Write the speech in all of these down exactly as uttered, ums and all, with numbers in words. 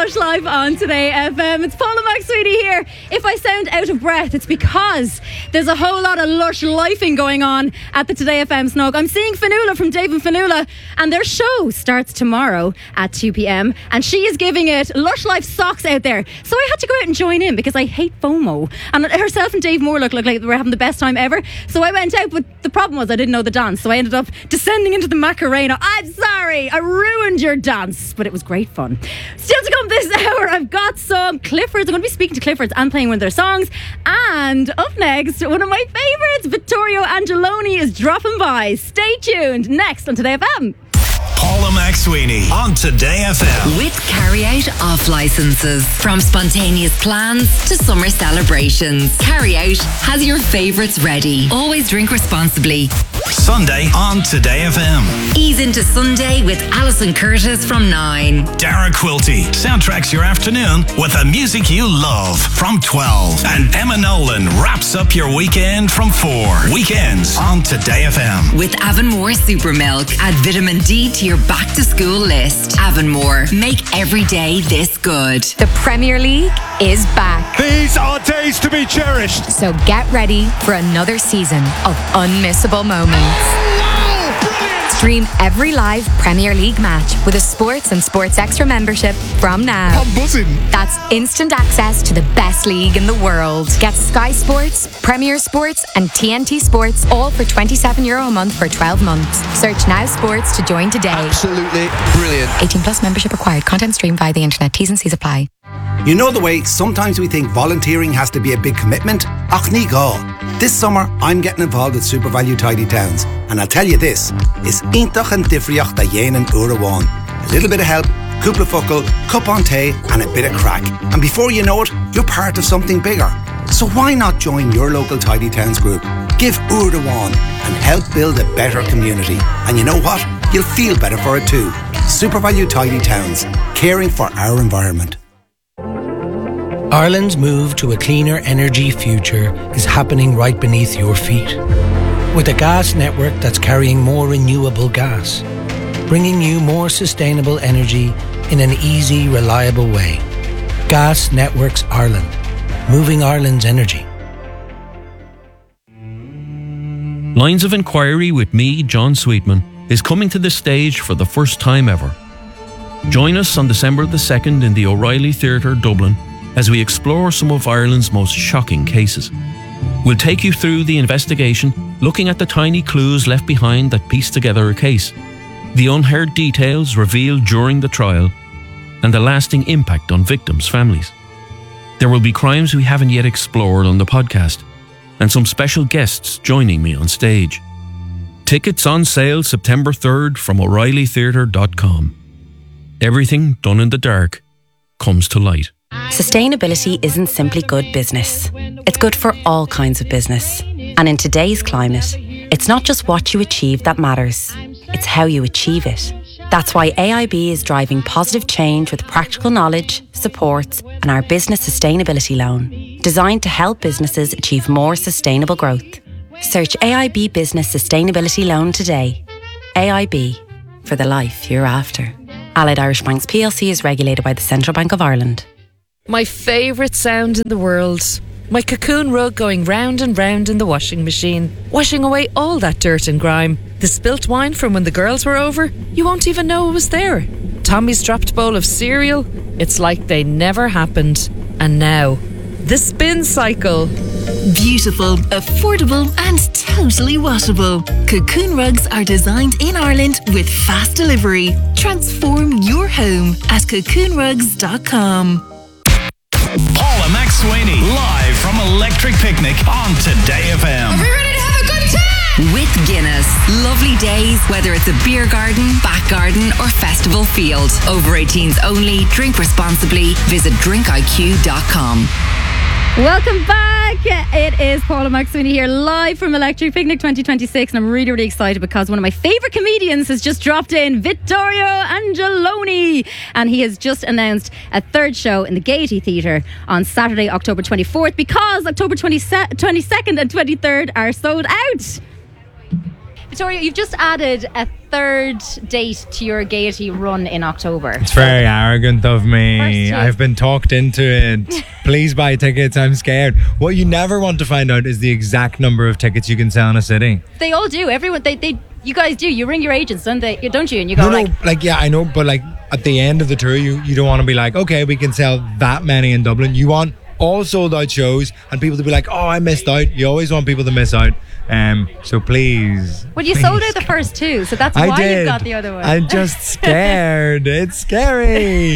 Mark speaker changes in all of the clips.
Speaker 1: Lush Live on Today F M. It's Paula McSweeney here. If I sound out of breath, it's because there's a whole lot of Lush lifing going on at the Today F M Snug. I'm seeing Fanula from Dave and Fanula, and their show starts tomorrow at two p.m. and she is giving it Lush Life socks out there. So I had to go out and join in because I hate FOMO. And herself and Dave Moore look, look like they were having the best time ever. So I went out, but the problem was I didn't know the dance. So I ended up descending into the Macarena. I'm sorry, I ruined your dance, but it was great fun. Still to come this hour, I've got some Cliffords. I'm going to be speaking to Cliffords and playing one of their songs. And up next, one of my favourites, Vittorio Angeloni, is dropping by. Stay tuned. Next on Today F M.
Speaker 2: Paula McSweeney on Today F M.
Speaker 3: With carry-out off licenses. From spontaneous plans to summer celebrations, Carry-out has your favourites ready. Always drink responsibly.
Speaker 2: Sunday on Today F M.
Speaker 3: Ease into Sunday with Alison Curtis from nine.
Speaker 2: Dara Quilty soundtracks your afternoon with the music you love from twelve. And Emma Nolan wraps up your weekend from four. Weekends on Today F M.
Speaker 3: With Avonmore Super Milk. Add vitamin D to your back to school list. Avonmore, make every day this good.
Speaker 4: The Premier League is back.
Speaker 5: These are days to be cherished.
Speaker 4: So get ready for another season of unmissable moments. Stream every live Premier League match with a Sports and Sports Extra membership from now.
Speaker 5: I'm buzzing.
Speaker 4: That's instant access to the best league in the world. Get Sky Sports, Premier Sports and T N T Sports all for twenty-seven euro a month for twelve months. Search Now Sports to join today.
Speaker 5: Absolutely brilliant.
Speaker 4: eighteen plus membership required. Content streamed via the internet. T's and C's apply.
Speaker 6: You know the way sometimes we think volunteering has to be a big commitment? Ach ní gá. This summer I'm getting involved with SuperValu Tidy Towns, and I'll tell you this, is intach and difriocht da dhéanaan uair amháin. A little bit of help, cúpla focal, cup on tea and a bit of crack. And before you know it, you're part of something bigger. So why not join your local Tidy Towns group? Give uair amháin and help build a better community. And you know what? You'll feel better for it too. SuperValu Tidy Towns, caring for our environment.
Speaker 7: Ireland's move to a cleaner energy future is happening right beneath your feet. With a gas network that's carrying more renewable gas, bringing you more sustainable energy in an easy, reliable way. Gas Networks Ireland, moving Ireland's energy.
Speaker 8: Lines of Inquiry with me, John Sweetman, is coming to the stage for the first time ever. Join us on December the second in the O'Reilly Theatre, Dublin, as we explore some of Ireland's most shocking cases. We'll take you through the investigation, looking at the tiny clues left behind that piece together a case, the unheard details revealed during the trial, and the lasting impact on victims' families. There will be crimes we haven't yet explored on the podcast, and some special guests joining me on stage. Tickets on sale September third from O'Reilly Theatre dot com. Everything done in the dark comes to light.
Speaker 9: Sustainability isn't simply good business. It's good for all kinds of business. And in today's climate, it's not just what you achieve that matters. It's how you achieve it. That's why A I B is driving positive change with practical knowledge, supports, and our business sustainability loan, designed to help businesses achieve more sustainable growth. Search A I B Business Sustainability Loan today. A I B, for the life you're after. Allied Irish Banks P L C is regulated by the Central Bank of Ireland.
Speaker 10: My favourite sound in the world. My cocoon rug going round and round in the washing machine, washing away all that dirt and grime. The spilt wine from when the girls were over, you won't even know it was there. Tommy's dropped bowl of cereal, it's like they never happened. And now, the spin cycle.
Speaker 11: Beautiful, affordable and totally washable. Cocoon rugs are designed in Ireland with fast delivery. Transform your home at cocoon rugs dot com.
Speaker 2: Paula McSweeney, live from Electric Picnic on Today F M.
Speaker 3: Are we ready to have a good time? With Guinness. Lovely days, whether it's a beer garden, back garden or festival field. Over eighteens only. Drink responsibly. Visit drink I Q dot com.
Speaker 1: Welcome back. It is Paula McSweeney here, live from Electric Picnic twenty twenty-six, and I'm really, really excited because one of my favourite comedians has just dropped in, Vittorio Angeloni, and he has just announced a third show in the Gaiety Theatre on Saturday, October twenty-fourth, because October twenty-second and twenty-third are sold out. Victoria, you've just added a third date to your Gaiety run in October.
Speaker 12: It's very arrogant of me.
Speaker 1: First two.
Speaker 12: I've been talked into it. Please buy tickets. I'm scared. What you never want to find out is the exact number of tickets you can sell in a city.
Speaker 1: They all do. Everyone, they, they, you guys do. You ring your agents, don't they? Don't you? And you go
Speaker 12: No,
Speaker 1: like,
Speaker 12: no, like, yeah, I know, but like at the end of the tour, you, you don't want to be like, okay, we can sell that many in Dublin. You want all sold out shows and people to be like, oh, I missed out. You always want people to miss out. Um, so please.
Speaker 1: well, you
Speaker 12: please.
Speaker 1: sold out the first two, so that's
Speaker 12: I
Speaker 1: why
Speaker 12: did.
Speaker 1: you've got the other one.
Speaker 12: I'm just scared. It's scary.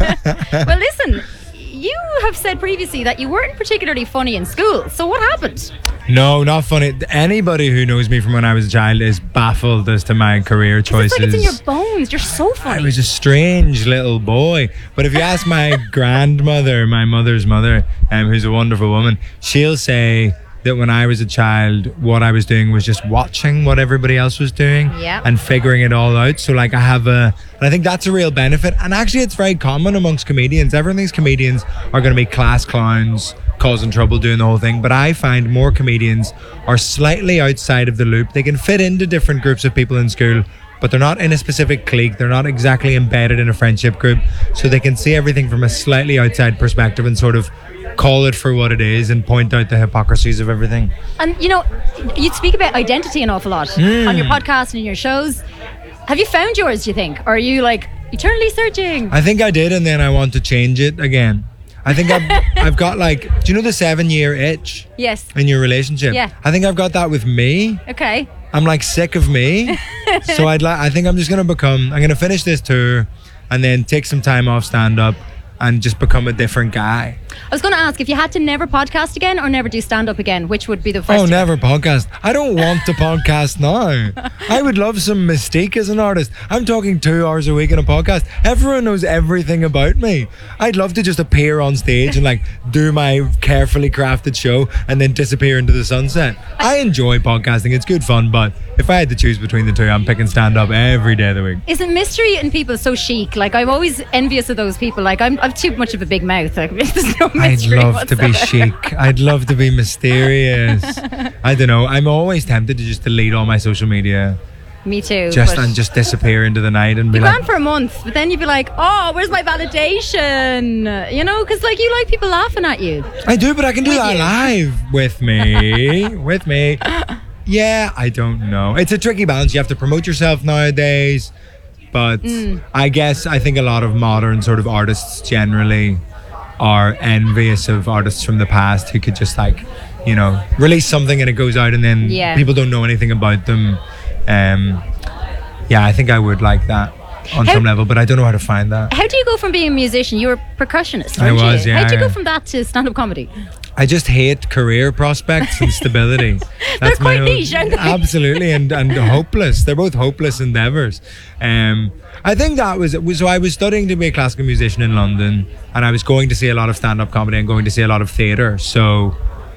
Speaker 1: Well, listen, you have said previously that you weren't particularly funny in school. So what happened?
Speaker 12: No, not funny. Anybody who knows me from when I was a child is baffled as to my career choices.
Speaker 1: It's like it's in your bones. You're so funny.
Speaker 12: I was a strange little boy. But if you ask my grandmother, my mother's mother, um, who's a wonderful woman, she'll say that when I was a child, what I was doing was just watching what everybody else was doing
Speaker 1: Yeah.
Speaker 12: and figuring it all out. So like I have a, and I think that's a real benefit. And actually it's very common amongst comedians. Everyone thinks comedians are going to be class clowns, causing trouble, doing the whole thing. But I find more comedians are slightly outside of the loop. They can fit into different groups of people in school, but they're not in a specific clique. They're not exactly embedded in a friendship group. So they can see everything from a slightly outside perspective and sort of call it for what it is and point out the hypocrisies of everything.
Speaker 1: And you know, you speak about identity an awful lot
Speaker 12: Mm.
Speaker 1: on your podcast and in your shows. Have you found yours, do you think? Or are you like eternally searching?
Speaker 12: I think I did, and then I want to change it again. I think I've, I've got like, do you know the seven year itch
Speaker 1: Yes.
Speaker 12: in your relationship?
Speaker 1: Yeah.
Speaker 12: I think I've got that with me.
Speaker 1: Okay.
Speaker 12: I'm like sick of me. So I'd like, I think I'm just going to become, I'm going to finish this tour and then take some time off stand up and just become a different guy.
Speaker 1: I was going to ask if you had to never podcast again or never do stand up again, which would be the first?
Speaker 12: Oh, never podcast. I don't want to podcast now. I would love some mystique as an artist. I'm talking two hours a week in a podcast. Everyone knows everything about me. I'd love to just appear on stage and like do my carefully crafted show and then disappear into the sunset. I enjoy podcasting. It's good fun, but if I had to choose between the two, I'm picking stand up every day of the week.
Speaker 1: Isn't mystery in people so chic? Like, I'm always envious of those people. Like, I'm, I've too much of a big mouth. Like, there's no
Speaker 12: I'd
Speaker 1: mystery
Speaker 12: love to be
Speaker 1: whatsoever.
Speaker 12: chic. I'd love to be mysterious. I don't know. I'm always tempted to just delete all my social media.
Speaker 1: Me too.
Speaker 12: Just
Speaker 1: but
Speaker 12: and just disappear into the night and be
Speaker 1: you
Speaker 12: like,
Speaker 1: gone for a month, but then you'd be like, oh, where's my validation? You know, because like you like people laughing at you.
Speaker 12: I do, but I can do
Speaker 1: With
Speaker 12: that
Speaker 1: you.
Speaker 12: live with me. with me. Yeah, I don't know. It's a tricky balance. You have to promote yourself nowadays. But
Speaker 1: Mm.
Speaker 12: I guess I think a lot of modern sort of artists generally are envious of artists from the past who could just like, you know, release something and it goes out and then
Speaker 1: Yeah.
Speaker 12: people don't know anything about them. Um, yeah, I think I would like that on
Speaker 1: How-
Speaker 12: some level, but I don't know how to find that.
Speaker 1: How do you go from being a musician? You were a percussionist,
Speaker 12: I
Speaker 1: weren't
Speaker 12: was,
Speaker 1: you?
Speaker 12: yeah,
Speaker 1: How do you
Speaker 12: yeah.
Speaker 1: go from that to stand-up comedy?
Speaker 12: I just hate career prospects and stability. That's
Speaker 1: quite
Speaker 12: my
Speaker 1: niche, aren't they?
Speaker 12: Absolutely, and, and hopeless. They're both hopeless endeavours. Um, I think that was, was so I was studying to be a classical musician in London, and I was going to see a lot of stand-up comedy and going to see a lot of theatre. So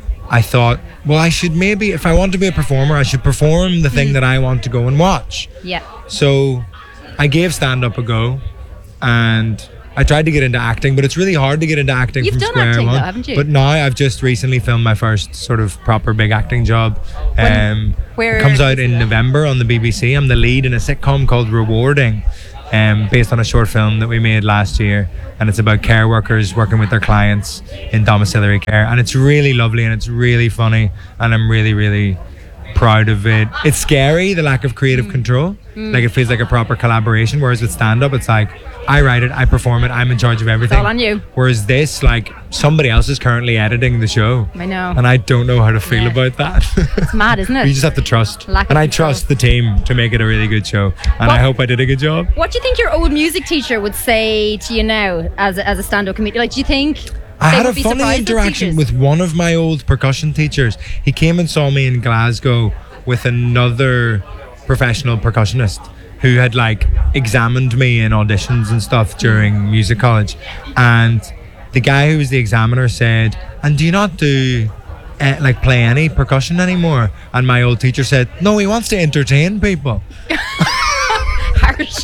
Speaker 12: I thought, well, I should maybe, if I want to be a performer, I should perform the thing
Speaker 1: Mm.
Speaker 12: that I want to go and watch.
Speaker 1: Yeah.
Speaker 12: So I gave stand-up a go, and I tried to get into acting, but it's really hard to get into acting
Speaker 1: You've
Speaker 12: from
Speaker 1: done
Speaker 12: square
Speaker 1: acting though,
Speaker 12: one.
Speaker 1: haven't you?
Speaker 12: But now I've just recently filmed my first sort of proper big acting job.
Speaker 1: When-
Speaker 12: Um,
Speaker 1: where
Speaker 12: it comes out
Speaker 1: is
Speaker 12: in
Speaker 1: that?
Speaker 12: November on the B B C. I'm the lead in a sitcom called Rewarding, um, based on a short film that we made last year, and it's about care workers working with their clients in domiciliary care, and it's really lovely and it's really funny, and I'm really really proud of it. It's scary, the lack of creative control.
Speaker 1: Mm.
Speaker 12: Like it feels like a proper collaboration, whereas with stand-up it's like I write it, I perform it, I'm in charge of everything.
Speaker 1: all on you.
Speaker 12: Whereas this, like, somebody else is currently editing the show,
Speaker 1: I know.
Speaker 12: and I don't know how to feel
Speaker 1: Yeah.
Speaker 12: about that.
Speaker 1: It's mad, isn't it?
Speaker 12: You just have to trust.
Speaker 1: Lack of
Speaker 12: And I
Speaker 1: control.
Speaker 12: trust the team to make it a really good show, and
Speaker 1: What-
Speaker 12: I hope I did a good job.
Speaker 1: What do you think your old music teacher would say to you now as a, as a stand-up comedian? Like, do you think
Speaker 12: I
Speaker 1: they
Speaker 12: had a
Speaker 1: would be
Speaker 12: funny
Speaker 1: surprised as
Speaker 12: interaction
Speaker 1: teachers?
Speaker 12: with one of my old percussion teachers. He came and saw me in Glasgow with another professional percussionist who had like examined me in auditions and stuff during music college, and the guy who was the examiner said, "And do you not do uh, like play any percussion anymore?" And my old teacher said, "No, he wants to entertain people."
Speaker 1: Harsh.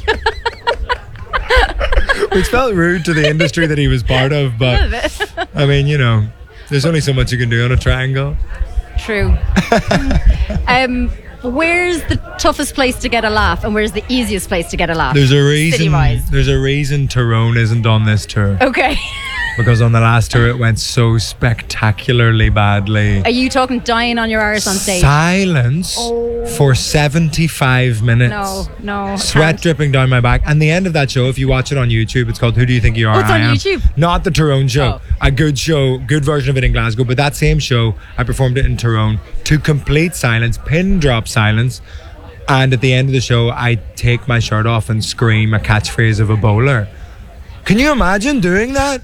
Speaker 12: Which felt rude to the industry that he was part of, but
Speaker 1: A little bit.
Speaker 12: I mean, you know, there's only so much you can do on a triangle.
Speaker 1: True. um, Where's the toughest place to get a laugh, and where's the easiest place to get a laugh?
Speaker 12: There's a reason.
Speaker 1: City-wise.
Speaker 12: There's a reason Tyrone isn't on this tour.
Speaker 1: Okay.
Speaker 12: Because on the last tour it went so spectacularly badly.
Speaker 1: Are you talking dying on your arse on stage?
Speaker 12: Silence
Speaker 1: Oh.
Speaker 12: for seventy-five minutes.
Speaker 1: No, no. I
Speaker 12: Sweat
Speaker 1: can't.
Speaker 12: dripping down my back. And the end of that show, if you watch it on YouTube, it's called Who Do You Think You Are?
Speaker 1: Oh, it's
Speaker 12: I
Speaker 1: on
Speaker 12: Am.
Speaker 1: YouTube?
Speaker 12: Not the Tyrone show.
Speaker 1: Oh.
Speaker 12: A good show, good version of it in Glasgow. But that same show, I performed it in Tyrone to complete silence, pin drop silence. And at the end of the show, I take my shirt off and scream a catchphrase of a bowler. Can you imagine doing that?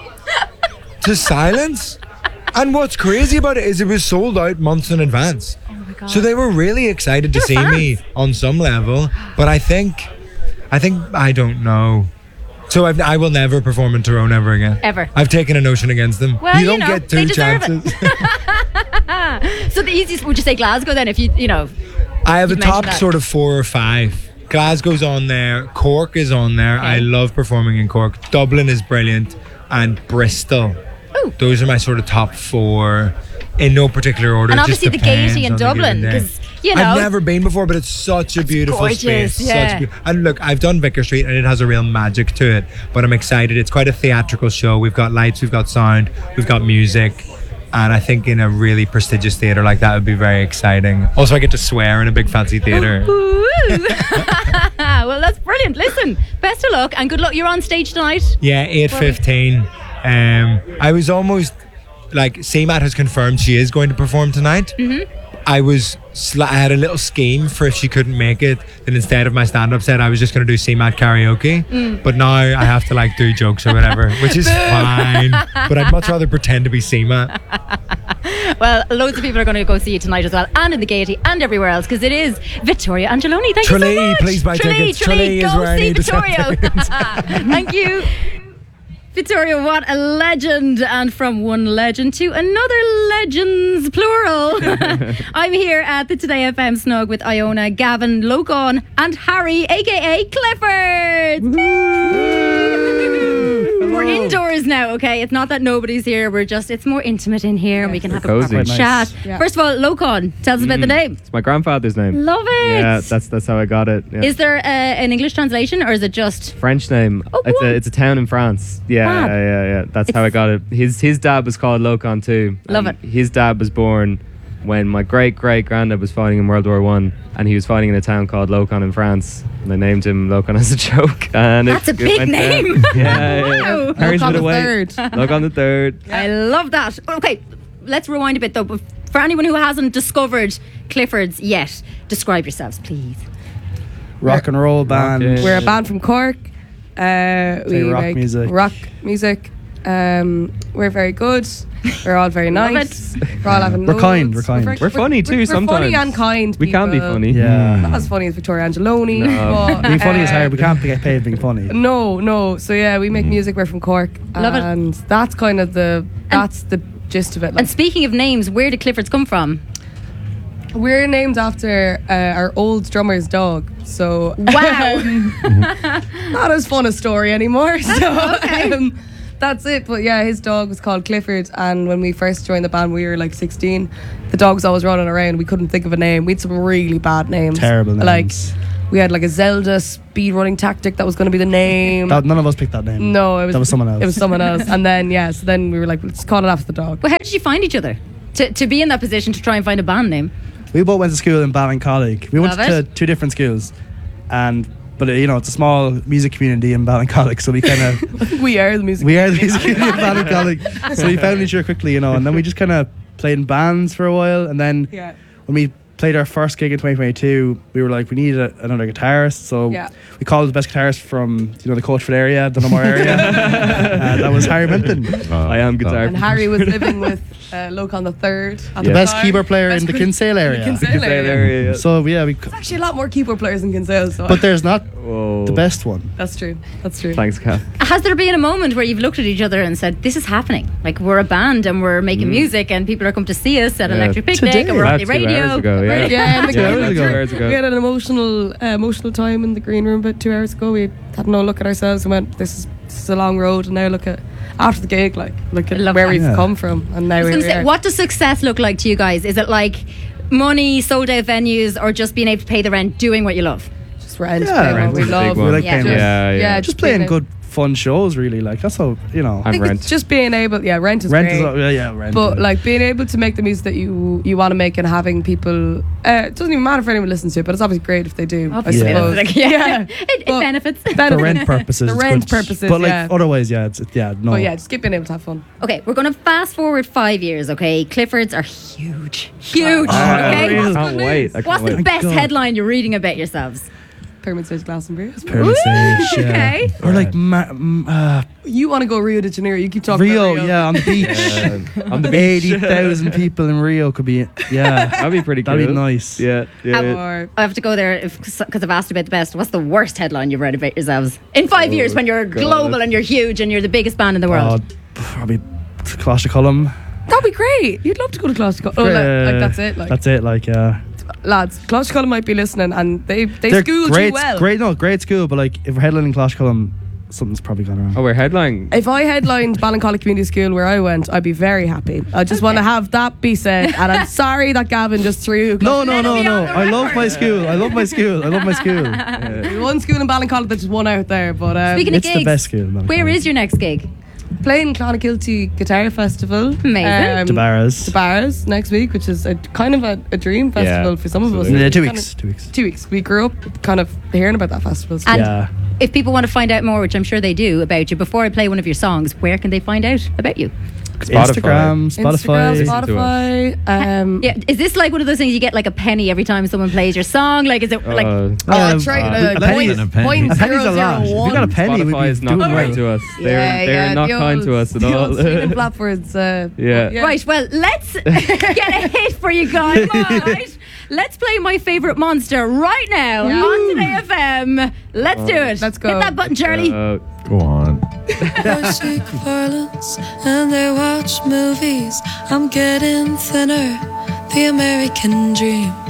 Speaker 12: To silence? And what's crazy about it is it was sold out months in advance.
Speaker 1: Oh my God.
Speaker 12: So they were really excited to
Speaker 1: They're
Speaker 12: see
Speaker 1: fans.
Speaker 12: me on some level. But I think, I think, I don't know. So I've, I will never perform in Tyrone ever again.
Speaker 1: Ever.
Speaker 12: I've taken a notion against them.
Speaker 1: Well,
Speaker 12: you
Speaker 1: you
Speaker 12: don't
Speaker 1: know,
Speaker 12: get
Speaker 1: they
Speaker 12: two
Speaker 1: deserve
Speaker 12: chances.
Speaker 1: So the easiest, would you say Glasgow then? If you, you know.
Speaker 12: I have a
Speaker 1: you'd
Speaker 12: top
Speaker 1: mention that.
Speaker 12: sort of four or five. Glasgow's on there. Cork is on there. I love performing in Cork. Dublin is brilliant. And Bristol.
Speaker 1: Ooh.
Speaker 12: Those are my sort of top four in no particular order.
Speaker 1: And
Speaker 12: It
Speaker 1: obviously
Speaker 12: just
Speaker 1: the Gaiety
Speaker 12: depends
Speaker 1: in
Speaker 12: on the
Speaker 1: Dublin,
Speaker 12: given day.
Speaker 1: 'cause, you know-
Speaker 12: I've never been before, but it's such a beautiful
Speaker 1: gorgeous,
Speaker 12: space.
Speaker 1: yeah.
Speaker 12: Such a beau- and look, I've done Vicar Street and it has a real magic to it, but I'm excited. It's quite a theatrical show. We've got lights, we've got sound, we've got music. And I think in a really prestigious theatre like that would be very exciting. Also, I get to swear in a big fancy theatre.
Speaker 1: Ooh. Well, that's brilliant. Listen, best of luck and good luck. You're on stage tonight.
Speaker 12: Yeah, eight fifteen. Um, I was almost like C MAT has confirmed she is going to perform tonight.
Speaker 1: Mm-hmm.
Speaker 12: I was sl- I had a little scheme for if she couldn't make it, then instead of my stand-up set, I was just going to do C MAT karaoke.
Speaker 1: Mm.
Speaker 12: But now I have to like do jokes or whatever, which is fine. But I'd much rather pretend to be C MAT.
Speaker 1: Well, loads of people are going to go see you tonight as well, and in the Gaiety and everywhere else, because it is Vittorio Angeloni. Thank you so
Speaker 12: Tralee,
Speaker 1: much.
Speaker 12: please buy
Speaker 1: Tralee,
Speaker 12: tickets.
Speaker 1: Tralee,
Speaker 12: Tralee is
Speaker 1: go
Speaker 12: where I
Speaker 1: see
Speaker 12: need to sell
Speaker 1: Vittorio. Thank you. Vittorio, what a legend. And from one legend to another legends, plural. I'm here at the Today F M Snug with Iona, Gavin, Logan and Harry, aka Clifford. We're indoors now, okay? It's not that nobody's here. We're just, it's more intimate in here and we can have a
Speaker 13: cozy.
Speaker 1: proper
Speaker 13: Nice.
Speaker 1: chat.
Speaker 13: Yeah.
Speaker 1: First of all, Logan, tell us about the name.
Speaker 13: It's my grandfather's name.
Speaker 1: Love it.
Speaker 13: Yeah, that's that's how I got it. Yeah.
Speaker 1: Is there uh, an English translation or is it just...
Speaker 13: French name.
Speaker 1: Oh,
Speaker 13: it's
Speaker 1: go
Speaker 13: a
Speaker 1: on.
Speaker 13: it's a town in France. Yeah,
Speaker 1: Fab.
Speaker 13: yeah, yeah, yeah. That's how I got it. His his dad was called Locan too.
Speaker 1: Love
Speaker 13: and His dad was born when my great great granddad was fighting in World War One, and he was fighting in a town called Locan in France. And they named him Locan as a joke. And
Speaker 1: That's
Speaker 13: it,
Speaker 1: a big
Speaker 13: it went down.
Speaker 1: name.
Speaker 13: Yeah, yeah, yeah.
Speaker 1: Wow.
Speaker 13: Harry's
Speaker 1: Locan
Speaker 13: been
Speaker 1: the
Speaker 13: away.
Speaker 1: third.
Speaker 13: Locan the third.
Speaker 1: I love that. Okay, let's rewind a bit though. But for anyone who hasn't discovered Clifford's yet, describe yourselves, please.
Speaker 14: Rock and roll band.
Speaker 15: Rockin'. We're a band from Cork. Uh,
Speaker 14: Play
Speaker 15: we
Speaker 14: rock
Speaker 15: make
Speaker 14: music.
Speaker 15: Rock music. Um, we're very good. We're all very
Speaker 1: Love
Speaker 15: nice. We're all having
Speaker 14: We're
Speaker 15: loads.
Speaker 14: kind, we're kind.
Speaker 15: very-
Speaker 13: We're funny too
Speaker 15: We're, we're
Speaker 13: sometimes.
Speaker 15: funny and kind.
Speaker 13: We can be
Speaker 15: people.
Speaker 13: funny.
Speaker 14: Yeah.
Speaker 15: Not as funny as Vittorio Angeloni.
Speaker 13: No.
Speaker 15: But,
Speaker 14: Being funny is
Speaker 15: uh,
Speaker 14: hard. We can't get paid being funny.
Speaker 15: No, no. So yeah, we make music. We're from Cork.
Speaker 1: Love it.
Speaker 15: And that's kind of the that's the gist of it. Like,
Speaker 1: And speaking of names, where did Clifford's come from?
Speaker 15: we're named after uh, our old drummer's dog. So
Speaker 1: Wow.
Speaker 15: not as fun a story anymore. So um, that's it. But yeah, his dog was called Clifford, and when we first joined the band, we were like sixteen. The dog was always running around. We couldn't think of a name. We had some really bad names.
Speaker 14: Terrible names.
Speaker 15: Like we had like a Zelda speed running tactic that was going to be the name.
Speaker 14: That, none of us picked that name.
Speaker 15: no, it was
Speaker 14: that was someone else.
Speaker 15: It was someone else. And then yeah, so then we were like, let's call it after the dog.
Speaker 1: Well, how did you find each other? To, to be in that position to try and find a band name?
Speaker 14: We both went to school in Ballincollig. We went
Speaker 1: Love
Speaker 14: to
Speaker 1: it.
Speaker 14: two different schools, and but uh, you know it's a small music community in Ballincollig, so we kind of
Speaker 15: we are the music.
Speaker 14: we are the music community in Ballincollig. So we found each other quickly, you know, and then we just kind of played in bands for a while, and then
Speaker 15: Yeah.
Speaker 14: when we played our first gig in twenty twenty-two, we were like, we needed a, another guitarist, so
Speaker 15: Yeah.
Speaker 14: we called the best guitarist from you know the Coachford area, Dunamore area. uh, that was Harry Minton.
Speaker 13: I am guitar.
Speaker 15: And Harry was living with uh, Locan the third. At
Speaker 14: The
Speaker 15: the
Speaker 14: best
Speaker 15: time.
Speaker 14: keyboard player
Speaker 15: Best
Speaker 14: in the
Speaker 15: key-
Speaker 14: Kinsale area.
Speaker 15: Kinsale
Speaker 13: Kinsale
Speaker 15: area.
Speaker 13: area, yeah.
Speaker 14: So yeah, we.
Speaker 15: There's actually a lot more keyboard players in Kinsale. So
Speaker 14: But there's not
Speaker 13: Whoa.
Speaker 14: the best one.
Speaker 15: that's true. That's true.
Speaker 13: Thanks, Kat.
Speaker 1: Has there been a moment where you've looked at each other and said, this is happening? Like, we're a band and we're making music and people are coming to see us at
Speaker 13: Yeah.
Speaker 1: Electric Picnic
Speaker 14: Today.
Speaker 1: and we're on
Speaker 13: About
Speaker 1: the
Speaker 13: two
Speaker 1: radio.
Speaker 13: hours ago, yeah.
Speaker 15: Yeah, in the
Speaker 14: Two
Speaker 15: green
Speaker 14: hours
Speaker 15: room.
Speaker 14: ago.
Speaker 13: Two hours ago.
Speaker 15: We had an emotional, uh, emotional time in the green room about two hours ago. We had no look at ourselves and went, "This is, this is a long road." And now look at after the gig, like look at
Speaker 1: Love
Speaker 15: where
Speaker 1: that.
Speaker 15: we've
Speaker 14: Yeah.
Speaker 15: come from, and now
Speaker 1: I was
Speaker 15: we're
Speaker 1: gonna say,
Speaker 15: here.
Speaker 1: what does success look like to you guys? Is it like money, sold out venues, or just being able to pay the rent doing what you love?
Speaker 15: Just rent.
Speaker 14: Yeah,
Speaker 15: pay
Speaker 14: rent
Speaker 15: what we
Speaker 14: is a
Speaker 15: love.
Speaker 14: big one. We like paying rent.
Speaker 13: Yeah, yeah.
Speaker 15: yeah,
Speaker 14: Just
Speaker 15: being
Speaker 14: playing
Speaker 15: a-
Speaker 14: good, fun shows, really. Like that's all you know.
Speaker 15: I think it's just being able, yeah, rent is
Speaker 14: Rent
Speaker 15: great.
Speaker 14: is all- yeah, yeah, rent,
Speaker 15: But
Speaker 14: yeah.
Speaker 15: like being able to make the music that you you want to make and having people, uh, it doesn't even matter if anyone listens to it, but it's obviously great if they do.
Speaker 1: Obviously,
Speaker 15: I suppose.
Speaker 1: it's like, yeah. It, it benefits.
Speaker 14: For rent purposes.
Speaker 15: The
Speaker 14: it's
Speaker 15: rent
Speaker 14: good.
Speaker 15: purposes,
Speaker 14: But like
Speaker 15: yeah.
Speaker 14: otherwise, yeah, it's yeah, no.
Speaker 15: But yeah, just keep being able to have fun.
Speaker 1: Okay, we're going to fast forward five years, okay? Cliffords are huge. Huge,
Speaker 13: Ah,
Speaker 1: okay?
Speaker 13: I can't wait. I can't
Speaker 1: What's the
Speaker 13: wait.
Speaker 1: best
Speaker 14: God.
Speaker 1: headline you're reading about yourselves?
Speaker 15: Pyramid Stage Glastonbury.
Speaker 14: Pyramid Stage, yeah.
Speaker 1: okay.
Speaker 14: Or like ma- m- uh,
Speaker 15: You want to go Rio de Janeiro? You keep talking
Speaker 14: Rio,
Speaker 15: about Rio.
Speaker 14: yeah, on the beach.
Speaker 13: Yeah, on the beach.
Speaker 14: Eighty thousand people in Rio could be, yeah,
Speaker 13: That'd be pretty cool.
Speaker 14: that'd be nice.
Speaker 13: Yeah, yeah.
Speaker 1: Um,
Speaker 15: Or
Speaker 1: I have to go there because I've asked about the best. What's the worst headline you've read about yourselves in five
Speaker 13: Oh,
Speaker 1: years when you're
Speaker 13: God.
Speaker 1: global and you're huge and you're the biggest band in the world?
Speaker 14: Oh, probably Clash of Cullum.
Speaker 15: that'd be great. You'd love to go to Glasgow. Oh, like, like that's it. Like
Speaker 14: That's it. Like, yeah.
Speaker 15: lads, Clash Cullum might be listening, and they they
Speaker 14: They're
Speaker 15: schooled
Speaker 14: great,
Speaker 15: you well.
Speaker 14: great, no, great school. But like, if we're headlining Clash of Cullum, something's probably gone wrong.
Speaker 13: Oh, we're headlining.
Speaker 15: If I headlined Ballincollig Community School where I went, I'd be very happy. I just want to have that be said, and I'm sorry that Gavin just threw.
Speaker 14: No, no, no, no. I love my school. I love my school. I love my school.
Speaker 15: There's one school in Ballincollig that's one out there, but um,
Speaker 1: Speaking of
Speaker 14: It's the
Speaker 1: gigs,
Speaker 14: best school, man.
Speaker 1: where is your next gig?
Speaker 15: playing Clonakilty Guitar Festival.
Speaker 1: Amazing.
Speaker 14: Debarras.
Speaker 15: Debarras next week, which is a kind of a, a dream festival
Speaker 14: Yeah,
Speaker 15: for some of us.
Speaker 14: absolutely. Yeah, two
Speaker 15: Kind
Speaker 14: weeks,
Speaker 15: of-
Speaker 14: two weeks.
Speaker 15: Two weeks. We grew up kind of hearing about that festival. So.
Speaker 1: And if people want to find out more, which I'm sure they do, about you, before I play one of your songs, where can they find out about you?
Speaker 14: Instagram, Spotify.
Speaker 15: Spotify. Um,
Speaker 1: Yeah, is this like one of those things you get like a penny every time someone plays your song? Like, is it like?
Speaker 14: Uh,
Speaker 15: Oh, try uh,
Speaker 14: a
Speaker 15: point-
Speaker 14: penny.
Speaker 15: point
Speaker 14: A penny's a
Speaker 15: zero
Speaker 14: lot.
Speaker 15: zero
Speaker 14: If you got a
Speaker 15: one.
Speaker 14: penny, we'd
Speaker 13: Spotify
Speaker 14: be
Speaker 13: is not
Speaker 14: doing
Speaker 13: kind
Speaker 14: well.
Speaker 13: to us. They're,
Speaker 15: Yeah,
Speaker 13: they're
Speaker 15: yeah,
Speaker 13: not
Speaker 15: the
Speaker 13: kind
Speaker 15: old-
Speaker 13: to us at
Speaker 15: the
Speaker 13: all.
Speaker 15: old streaming platforms. Uh,
Speaker 13: Yeah.
Speaker 15: yeah.
Speaker 1: Right, well, let's get a hit for you guys. Come on, right? Let's play My Favourite Monster right now on Today F M. Let's do it. Let's
Speaker 15: go.
Speaker 1: Hit that button, Charlie.
Speaker 13: Uh,
Speaker 16: Go on.
Speaker 17: They seek violence and they watch movies. I'm getting thinner. The American dream.